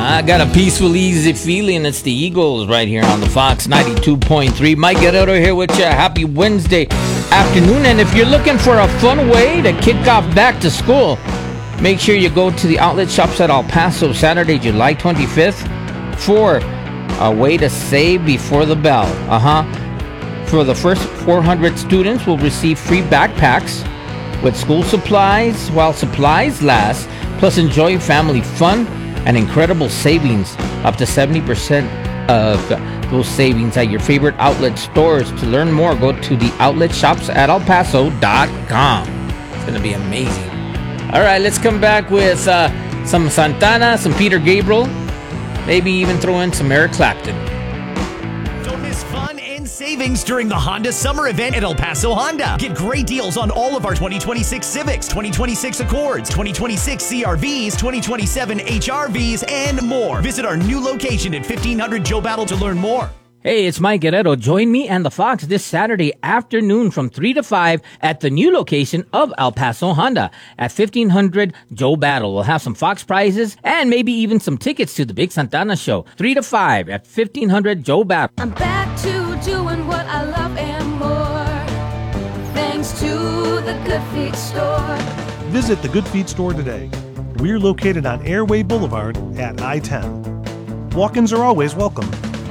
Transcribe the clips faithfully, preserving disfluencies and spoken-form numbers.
I got a peaceful, easy feeling. It's the Eagles right here on the Fox ninety-two point three. Mike Guerrero here with you. Happy Wednesday afternoon. And if you're looking for a fun way to kick off back to school, make sure you go to the outlet shops at El Paso Saturday, July twenty-fifth for a way to save before the bell. Uh-huh. For the first four hundred students will receive free backpacks with school supplies while supplies last, plus enjoy family fun and incredible savings, up to seventy percent of those savings at your favorite outlet stores. To learn more, go to the outlet shops at el paso dot com. It's going to be amazing. All right, let's come back with uh, some Santana, some Peter Gabriel, maybe even throw in some Eric Clapton. Don't miss fun and savings during the Honda Summer Event at El Paso Honda. Get great deals on all of our twenty twenty-six Civics, twenty twenty-six Accords, twenty twenty-six C R Vs, twenty twenty-seven H R Vs, and more. Visit our new location at fifteen hundred Joe Battle to learn more. Hey, it's Mike Guerrero. Join me and the Fox this Saturday afternoon from three to five at the new location of El Paso Honda at fifteen hundred Joe Battle. We'll have some Fox prizes and maybe even some tickets to the Big Santana Show. three to five at fifteen hundred Joe Battle. I'm back to doing what I love and more, thanks to the Good Feet Store. Visit the Good Feet Store today. We're located on Airway Boulevard at I ten. Walk-ins are always welcome.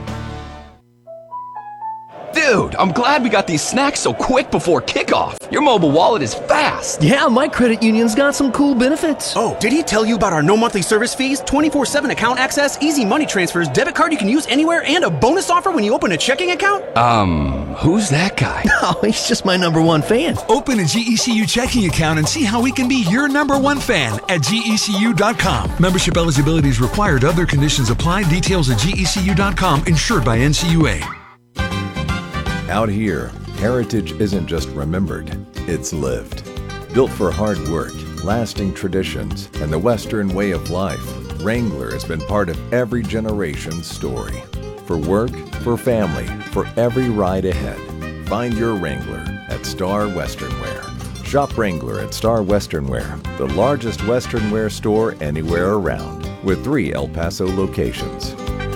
Dude, I'm glad we got these snacks so quick before kickoff. Your mobile wallet is fast. Yeah, my credit union's got some cool benefits. Oh, did he tell you about our no monthly service fees, twenty-four seven account access, easy money transfers, debit card you can use anywhere, and a bonus offer when you open a checking account? Um, who's that guy? Oh, he's just my number one fan. Open a G E C U checking account and see how we can be your number one fan at G E C U dot com. Membership eligibility is required. Other conditions apply. Details at G E C U dot com. Insured by N C U A. Out here, heritage isn't just remembered, it's lived. Built for hard work, lasting traditions, and the Western way of life, Wrangler has been part of every generation's story. For work, for family, for every ride ahead. Find your Wrangler at Star Western Wear. Shop Wrangler at Star Western Wear, the largest Western wear store anywhere around, with three El Paso locations.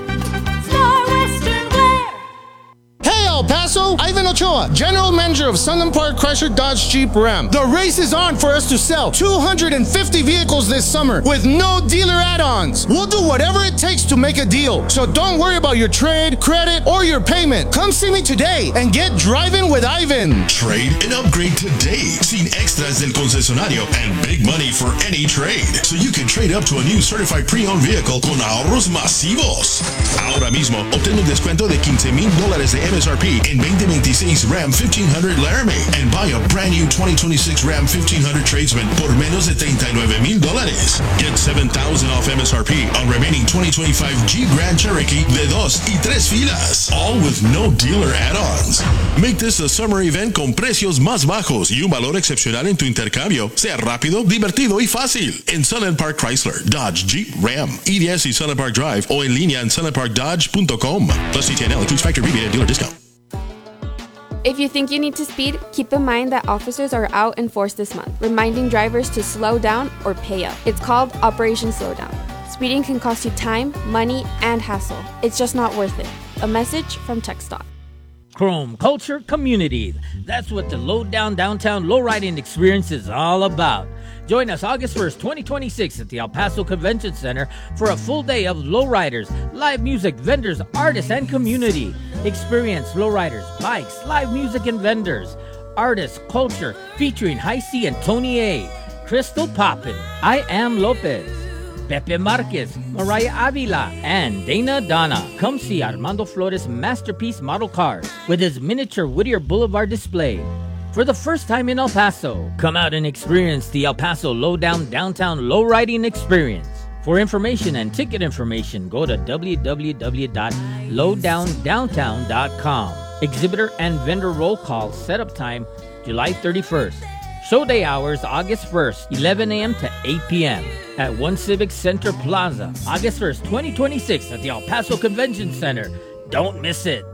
El Paso, Ivan Ochoa, General Manager of Sunland Park Chrysler Dodge Jeep Ram. The race is on for us to sell two hundred fifty vehicles this summer with no dealer add-ons. We'll do whatever it takes to make a deal, so don't worry about your trade, credit, or your payment. Come see me today and get driving with Ivan. Trade and upgrade today. Sin extras del concesionario and big money for any trade. So you can trade up to a new certified pre-owned vehicle con ahorros masivos. Ahora mismo, obtén un descuento de quince mil dólares de M S R P in twenty twenty-six Ram fifteen hundred Laramie and buy a brand new twenty twenty-six Ram fifteen hundred Tradesman por menos de treinta y nueve mil dólares. Get seven thousand off M S R P on remaining twenty twenty-five Jeep Grand Cherokee de dos y tres filas, all with no dealer add-ons. Make this a summer event con precios más bajos y un valor excepcional en tu intercambio. Sea rápido, divertido y fácil. En Sunland Park Chrysler, Dodge, Jeep, Ram, E D S y Sunland Park Drive o en línea en sunland park dodge dot com. Plus C T N L includes factory rebate and dealer discount. If you think you need to speed, keep in mind that officers are out in force this month, reminding drivers to slow down or pay up. It's called Operation Slowdown. Speeding can cost you time, money, and hassle. It's just not worth it. A message from TechStop. Chrome Culture Community. That's what the Lowdown Downtown Lowriding Experience is all about. Join us August first, twenty twenty-six at the El Paso Convention Center for a full day of lowriders, live music, vendors, artists, and community. Experience lowriders, bikes, live music, and vendors. Artists, culture, featuring High C and Tony A. Crystal Poppin, I Am Lopez, Pepe Marquez, Mariah Avila, and Dana Donna. Come see Armando Flores' masterpiece model cars with his miniature Whittier Boulevard display. For the first time in El Paso, come out and experience the El Paso Lowdown Downtown Lowriding Experience. For information and ticket information, go to w w w dot lowdown downtown dot com. Exhibitor and vendor roll call setup time July thirty-first. Show day hours August first, eleven a.m. to eight p.m. at One Civic Center Plaza. August first, twenty twenty-six at the El Paso Convention Center. Don't miss it.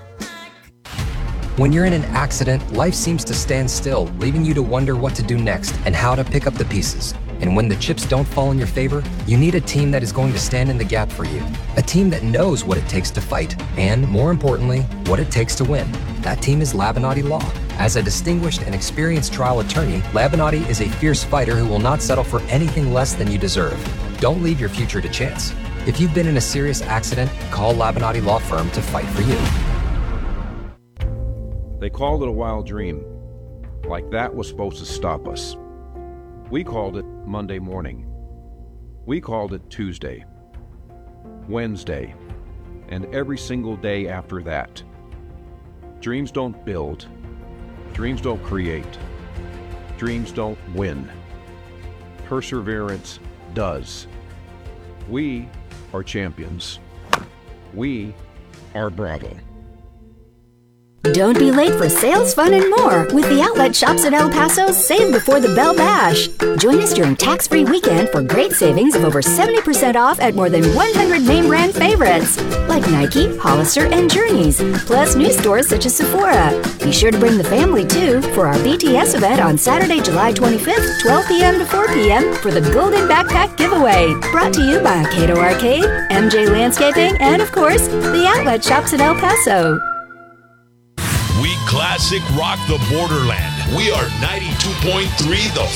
When you're in an accident, life seems to stand still, leaving you to wonder what to do next and how to pick up the pieces. And when the chips don't fall in your favor, you need a team that is going to stand in the gap for you. A team that knows what it takes to fight, and more importantly, what it takes to win. That team is Labinati Law. As a distinguished and experienced trial attorney, Labinati is a fierce fighter who will not settle for anything less than you deserve. Don't leave your future to chance. If you've been in a serious accident, call Labinati Law Firm to fight for you. They called it a wild dream, like that was supposed to stop us. We called it Monday morning. We called it Tuesday, Wednesday, and every single day after that. Dreams don't build. Dreams don't create. Dreams don't win. Perseverance does. We are champions. We are Bravo. Don't be late for sales, fun, and more with the outlet shops at El Paso's Save Before the Bell Bash. Join us during tax-free weekend for great savings of over seventy percent off at more than one hundred name brand favorites like Nike, Hollister, and Journeys, plus new stores such as Sephora. Be sure to bring the family too for our B T S event on Saturday, July twenty-fifth, twelve p.m. to four p.m. for the Golden Backpack Giveaway. Brought to you by Cato Arcade, M J Landscaping, and of course, the outlet shops at El Paso. We classic rock the borderland. We are ninety-two point three The